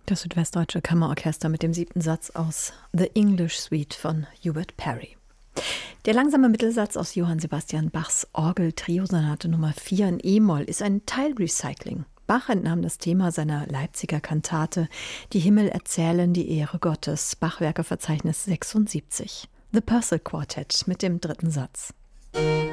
Das Südwestdeutsche Kammerorchester mit dem 7. Satz aus The English Suite von Hubert Parry. Der langsame Mittelsatz aus Johann Sebastian Bachs Orgel-Trio-Sonate Nummer 4 in E-Moll ist ein Teilrecycling. Bach entnahm das Thema seiner Leipziger Kantate Die Himmel erzählen die Ehre Gottes, Bachwerkeverzeichnis 76. The Purcell Quartet mit dem 3. Satz.